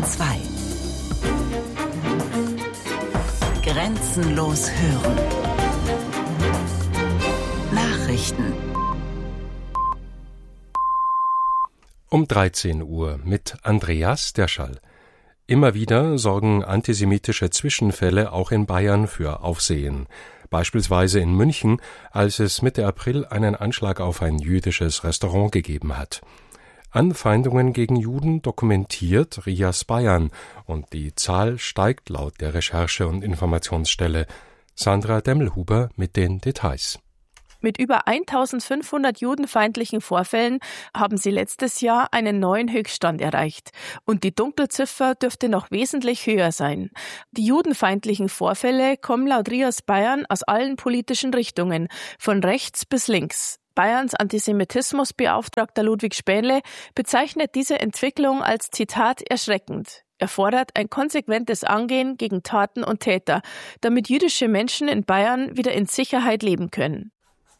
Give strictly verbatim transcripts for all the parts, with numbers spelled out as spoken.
Bayern zwei. Grenzenlos hören. Nachrichten. Um dreizehn Uhr mit Andreas Derschall. Immer wieder sorgen antisemitische Zwischenfälle auch in Bayern für Aufsehen. Beispielsweise in München, als es Mitte April einen Anschlag auf ein jüdisches Restaurant gegeben hat. Anfeindungen gegen Juden dokumentiert R I A S Bayern und die Zahl steigt laut der Recherche- und Informationsstelle. Sandra Demmelhuber mit den Details. Mit über eintausendfünfhundert judenfeindlichen Vorfällen haben sie letztes Jahr einen neuen Höchststand erreicht. Und die Dunkelziffer dürfte noch wesentlich höher sein. Die judenfeindlichen Vorfälle kommen laut R I A S Bayern aus allen politischen Richtungen, von rechts bis links. Bayerns Antisemitismusbeauftragter Ludwig Spähnle bezeichnet diese Entwicklung als, Zitat, erschreckend. Er fordert ein konsequentes Angehen gegen Taten und Täter, damit jüdische Menschen in Bayern wieder in Sicherheit leben können.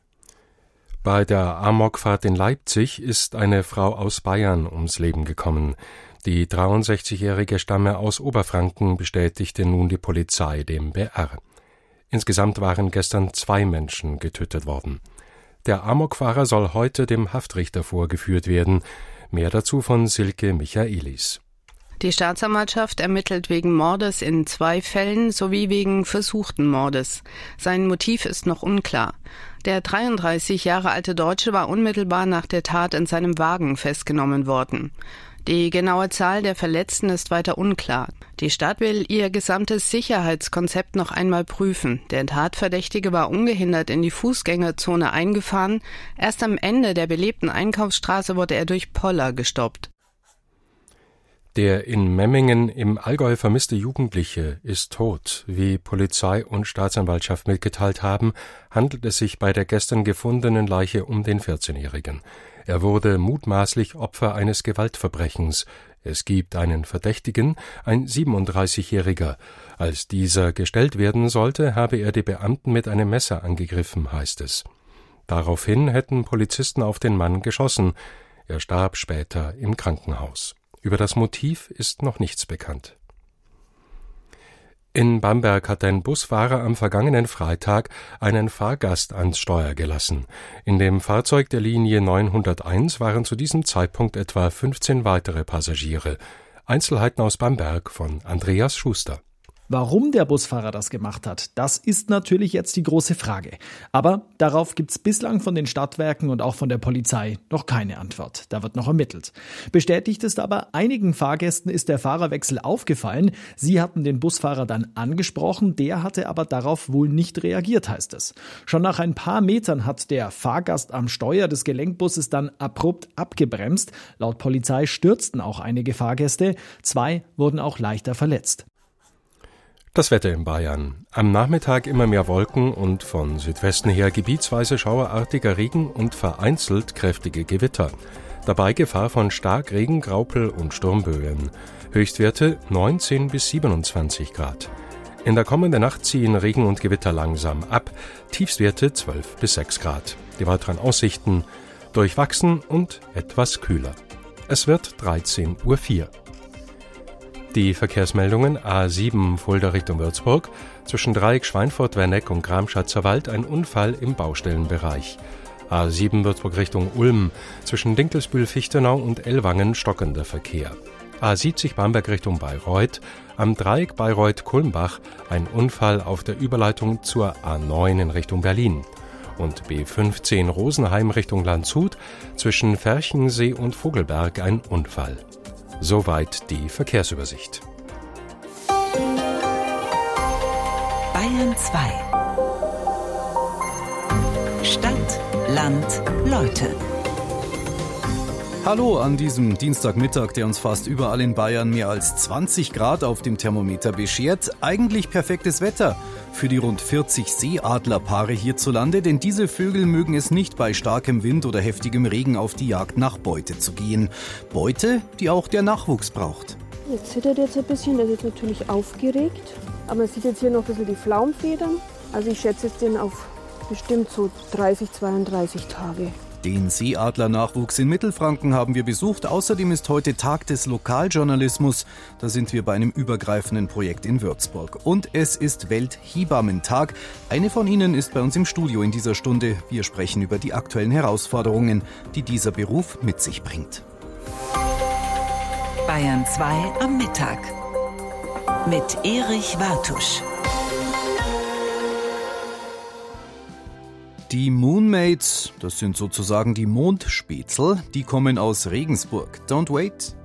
Bei der Amokfahrt in Leipzig ist eine Frau aus Bayern ums Leben gekommen. Die dreiundsechzigjährige stamme aus Oberfranken, bestätigte nun die Polizei dem B R. Insgesamt waren gestern zwei Menschen getötet worden. Der Amokfahrer soll heute dem Haftrichter vorgeführt werden. Mehr dazu von Silke Michaelis. Die Staatsanwaltschaft ermittelt wegen Mordes in zwei Fällen sowie wegen versuchten Mordes. Sein Motiv ist noch unklar. Der dreiunddreißig Jahre alte Deutsche war unmittelbar nach der Tat in seinem Wagen festgenommen worden. Die genaue Zahl der Verletzten ist weiter unklar. Die Stadt will ihr gesamtes Sicherheitskonzept noch einmal prüfen. Der Tatverdächtige war ungehindert in die Fußgängerzone eingefahren. Erst am Ende der belebten Einkaufsstraße wurde er durch Poller gestoppt. Der in Memmingen im Allgäu vermisste Jugendliche ist tot. Wie Polizei und Staatsanwaltschaft mitgeteilt haben, handelt es sich bei der gestern gefundenen Leiche um den vierzehnjährigen. Er wurde mutmaßlich Opfer eines Gewaltverbrechens. Es gibt einen Verdächtigen, ein siebenunddreißigjähriger. Als dieser gestellt werden sollte, habe er die Beamten mit einem Messer angegriffen, heißt es. Daraufhin hätten Polizisten auf den Mann geschossen. Er starb später im Krankenhaus. Über das Motiv ist noch nichts bekannt. In Bamberg hat ein Busfahrer am vergangenen Freitag einen Fahrgast ans Steuer gelassen. In dem Fahrzeug der Linie neunhunderteins waren zu diesem Zeitpunkt etwa fünfzehn weitere Passagiere. Einzelheiten aus Bamberg von Andreas Schuster. Warum der Busfahrer das gemacht hat, das ist natürlich jetzt die große Frage. Aber darauf gibt's bislang von den Stadtwerken und auch von der Polizei noch keine Antwort. Da wird noch ermittelt. Bestätigt ist aber, einigen Fahrgästen ist der Fahrerwechsel aufgefallen. Sie hatten den Busfahrer dann angesprochen, der hatte aber darauf wohl nicht reagiert, heißt es. Schon nach ein paar Metern hat der Fahrgast am Steuer des Gelenkbusses dann abrupt abgebremst. Laut Polizei stürzten auch einige Fahrgäste. Zwei wurden auch leichter verletzt. Das Wetter in Bayern. Am Nachmittag immer mehr Wolken und von Südwesten her gebietsweise schauerartiger Regen und vereinzelt kräftige Gewitter. Dabei Gefahr von Starkregen, Graupel und Sturmböen. Höchstwerte neunzehn bis siebenundzwanzig Grad. In der kommenden Nacht ziehen Regen und Gewitter langsam ab. Tiefstwerte zwölf bis sechs Grad. Die weiteren Aussichten durchwachsen und etwas kühler. Es wird dreizehn Uhr vier. Die Verkehrsmeldungen: A sieben Fulda Richtung Würzburg, zwischen Dreieck Schweinfurt, Werneck und Gramschatzer ein Unfall im Baustellenbereich. A sieben Würzburg Richtung Ulm, zwischen Dinkelsbühl, Fichtenau und Ellwangen stockender Verkehr. A siebzig Bamberg Richtung Bayreuth, am Dreieck Bayreuth-Kulmbach ein Unfall auf der Überleitung zur A neun in Richtung Berlin. Und B fünfzehn Rosenheim Richtung Landshut, zwischen Ferchensee und Vogelberg ein Unfall. Soweit die Verkehrsübersicht. Bayern zwei. Stadt, Land, Leute. Hallo an diesem Dienstagmittag, der uns fast überall in Bayern mehr als zwanzig Grad auf dem Thermometer beschert. Eigentlich perfektes Wetter für die rund vierzig Seeadlerpaare hierzulande, denn diese Vögel mögen es nicht, bei starkem Wind oder heftigem Regen auf die Jagd nach Beute zu gehen. Beute, die auch der Nachwuchs braucht. Er zittert jetzt ein bisschen, er ist jetzt natürlich aufgeregt. Aber man sieht jetzt hier noch ein bisschen die Flaumfedern. Also ich schätze jetzt den auf bestimmt so dreißig, zweiunddreißig Tage. Den Seeadler-Nachwuchs in Mittelfranken haben wir besucht. Außerdem ist heute Tag des Lokaljournalismus. Da sind wir bei einem übergreifenden Projekt in Würzburg. Und es ist Welthebammentag. Eine von Ihnen ist bei uns im Studio in dieser Stunde. Wir sprechen über die aktuellen Herausforderungen, die dieser Beruf mit sich bringt. Bayern zwei am Mittag mit Erich Wartusch. Die Moonmates, das sind sozusagen die Mondspätzl, die kommen aus Regensburg. Don't wait,